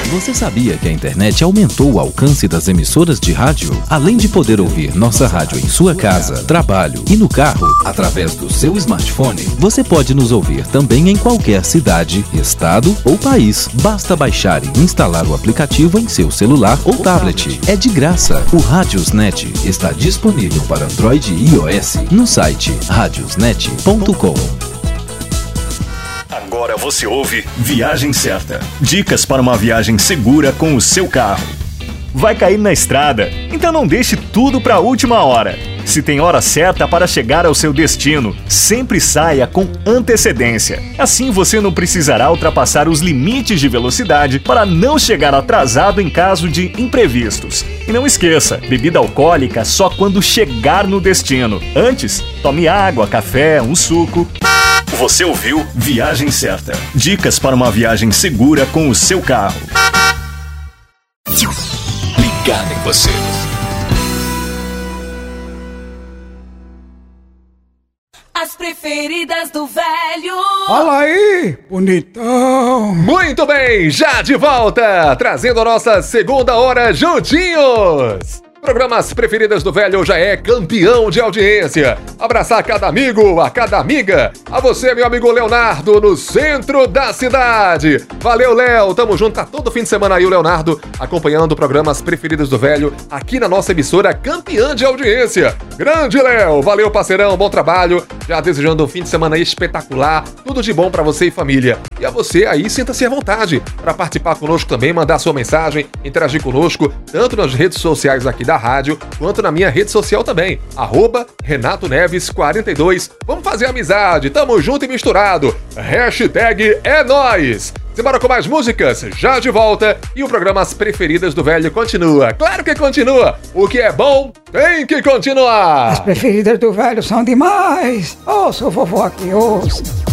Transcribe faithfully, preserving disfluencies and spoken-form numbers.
Você sabia que a internet aumentou o alcance das emissoras de rádio? Além de poder ouvir nossa rádio em sua casa, trabalho e no carro, através do seu smartphone, você pode nos ouvir também em qualquer cidade, estado ou país. Basta baixar e instalar o aplicativo em seu celular ou tablet. É de graça. O Radiosnet está disponível para Android e iOS no site radiosnet ponto com. Agora você ouve Viagem Certa. Dicas para uma viagem segura com o seu carro. Vai cair na estrada? Então não deixe tudo para a última hora. Se tem hora certa para chegar ao seu destino, sempre saia com antecedência. Assim você não precisará ultrapassar os limites de velocidade para não chegar atrasado em caso de imprevistos. E não esqueça, bebida alcoólica só quando chegar no destino. Antes, tome água, café, um suco. Você ouviu Viagem Certa. Dicas para uma viagem segura com o seu carro. Ligado em você. As preferidas do velho. Fala aí, bonitão. Muito bem, já de volta, trazendo a nossa segunda hora juntinhos. Programas Preferidas do Velho já é campeão de audiência. Abraçar cada amigo, a cada amiga. A você, meu amigo Leonardo, no centro da cidade. Valeu, Léo. Tamo junto. Tá todo fim de semana aí o Leonardo acompanhando Programas Preferidas do Velho aqui na nossa emissora campeã de audiência. Grande, Léo. Valeu, parceirão. Bom trabalho. Já desejando um fim de semana espetacular. Tudo de bom pra você e família. E a você aí, sinta-se à vontade para participar conosco também, mandar sua mensagem, interagir conosco, tanto nas redes sociais aqui da rádio, quanto na minha rede social também, arroba Renato Neves quarenta e dois. Vamos fazer amizade, tamo junto e misturado. Hashtag é nóis. Simbora com mais músicas, já de volta, e o programa As Preferidas do Velho continua. Claro que continua. O que é bom tem que continuar. As preferidas do velho são demais. Ouça o vovô aqui, ouça.